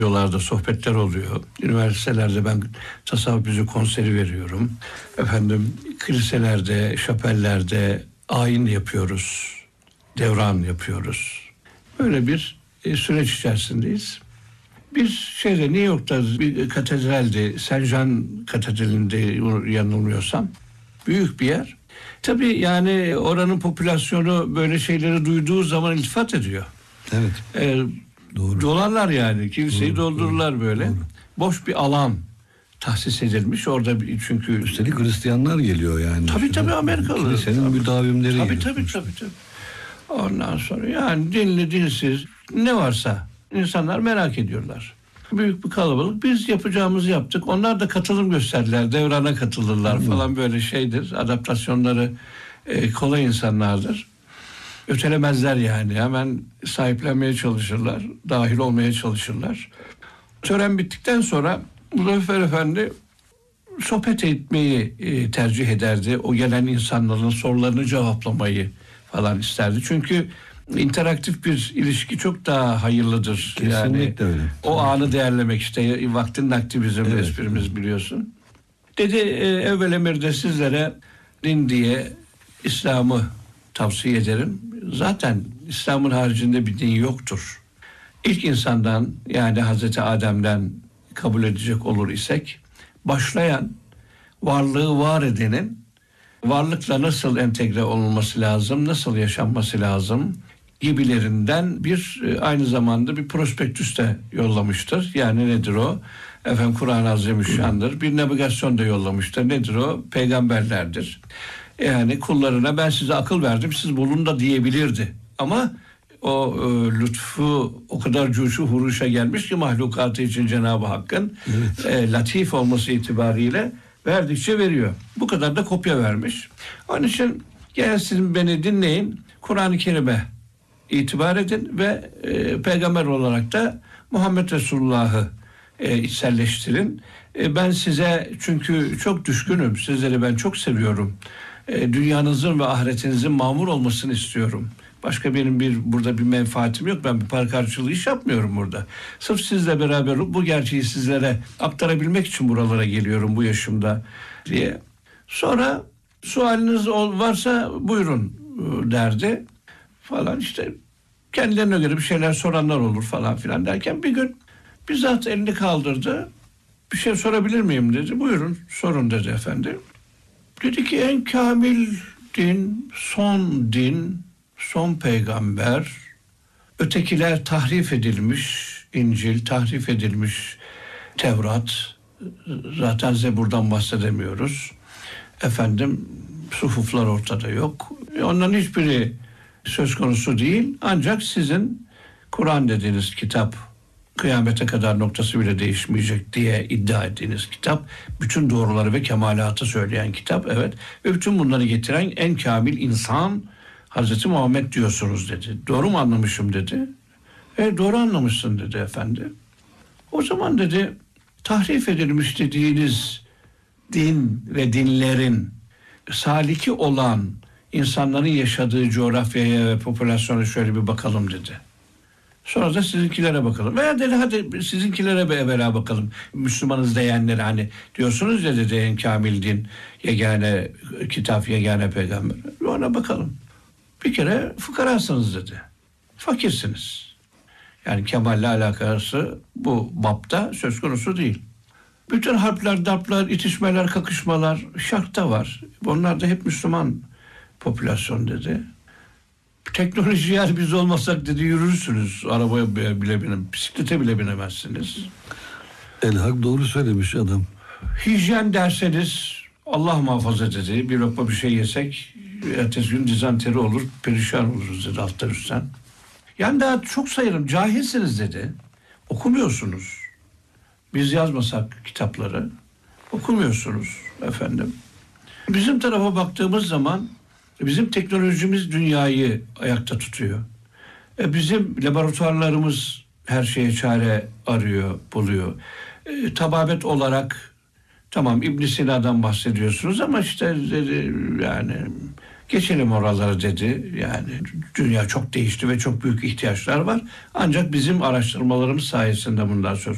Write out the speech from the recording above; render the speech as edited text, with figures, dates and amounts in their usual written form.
Yollarda sohbetler oluyor. Üniversitelerde ben tasavvuf müziği konseri veriyorum. Kiliselerde, şapellerde ayin yapıyoruz. Devran yapıyoruz. Böyle bir süreç içerisindeyiz. Bir New York'ta bir katedraldi. Saint John Katedrali'nde yanılmıyorsam. Büyük bir yer. Tabii yani oranın popülasyonu böyle şeyleri duyduğu zaman iltifat ediyor. Evet. Doğru. Dolarlar yani. Kiliseyi doldururlar böyle. Doğru. Boş bir alan tahsis edilmiş. Orada çünkü... Üstelik Hristiyanlar geliyor yani. Tabii Amerikalı. Kilisenin müdavimleri. Tabii. Ondan sonra yani dinli dinsiz ne varsa insanlar merak ediyorlar. Büyük bir kalabalık. Biz yapacağımızı yaptık. Onlar da katılım gösterdiler. Devrana katılırlar falan böyle şeydir. Adaptasyonları kolay insanlardır. Ötelemezler yani. Hemen sahiplenmeye çalışırlar. Dahil olmaya çalışırlar. Tören bittikten sonra Muzaffer Efendi sohbet etmeyi tercih ederdi. O gelen insanların sorularını cevaplamayı falan isterdi. Çünkü interaktif bir ilişki çok daha hayırlıdır. Kesinlikle öyle. O anı değerlemek işte vaktin aktivizm esprimiz biliyorsun. Dedi evvel emirde sizlere din diye İslam'ı tavsiye ederim. Zaten İslam'ın haricinde bir din yoktur. İlk insandan yani Hazreti Adem'den kabul edecek olur isek başlayan varlığı var edenin varlıkla nasıl entegre olunması lazım, nasıl yaşanması lazım gibilerinden bir aynı zamanda bir prospektüs de yollamıştır. Yani nedir o? Kur'an-ı Azimüşşan'dır. Bir navigasyon da yollamıştır. Nedir o? Peygamberlerdir. Yani kullarına ben size akıl verdim, siz bulun da diyebilirdi. Ama o lütfu o kadar coşu huruşa gelmiş ki mahlukatı için Cenab-ı Hakk'ın latif olması itibariyle verdikçe veriyor. Bu kadar da kopya vermiş. Onun için gelsin beni dinleyin, Kur'an-ı Kerim'e itibar edin ve peygamber olarak da Muhammed Resulullah'ı içselleştirin. Ben size çünkü çok düşkünüm, sizleri ben çok seviyorum. Dünyanızın ve ahiretinizin mamur olmasını istiyorum. Başka benim burada bir menfaatim yok. Ben bir para karşılığı iş yapmıyorum burada. Sırf sizle beraber bu gerçeği sizlere aktarabilmek için buralara geliyorum bu yaşımda diye. Sonra sualiniz varsa buyurun derdi falan işte. Kendilerine göre bir şeyler soranlar olur falan filan derken bir gün bizzat elini kaldırdı. Bir şey sorabilir miyim dedi. Buyurun sorun dedi efendim. Dedi ki en kamil din, son peygamber, ötekiler tahrif edilmiş, İncil tahrif edilmiş, Tevrat, zaten Zebur'dan bahsedemiyoruz. Suhuflar ortada yok. Onların hiçbiri söz konusu değil. Ancak sizin Kur'an dediğiniz kitap, kıyamete kadar noktası bile değişmeyecek diye iddia ettiğiniz kitap, bütün doğruları ve kemalatı söyleyen kitap, evet. Ve bütün bunları getiren en kamil insan Hazreti Muhammed diyorsunuz dedi. Doğru mu anlamışım dedi. Doğru anlamışsın dedi efendi. O zaman dedi tahrif edilmiş dediğiniz din ve dinlerin saliki olan insanların yaşadığı coğrafyaya ve popülasyona şöyle bir bakalım dedi. Sonra da sizinkilere bakalım. Veya dedi hadi sizinkilere bir evvela bakalım. Müslümanız diyenleri hani diyorsunuz ya dedi en kamil din, yegane kitap, yegane peygamber. Ona bakalım. Bir kere fıkarasınız dedi. Fakirsiniz. Yani kemalle alakası bu bapta söz konusu değil. Bütün harpler, darplar, itişmeler, kakışmalar şarkta var. Onlar da hep Müslüman popülasyon dedi. Teknoloji yer biz olmasak dedi yürürsünüz. Arabaya bile bisiklete bile binemezsiniz. Elhak doğru söylemiş adam. Hijyen derseniz Allah muhafaza dedi. Bir lokma bir şey yesek ertesi gün dizanteri olur, perişan oluruz dedi alttan üstten. Yani daha çok sayarım cahilsiniz dedi. Okumuyorsunuz. Biz yazmasak kitapları okumuyorsunuz efendim. Bizim tarafa baktığımız zaman bizim teknolojimiz dünyayı ayakta tutuyor. Bizim laboratuvarlarımız her şeye çare arıyor, buluyor. Tababet olarak tamam İbn Sina'dan bahsediyorsunuz ama işte dedi, yani geçelim oraları dedi. Yani dünya çok değişti ve çok büyük ihtiyaçlar var. Ancak bizim araştırmalarımız sayesinde bunlar söz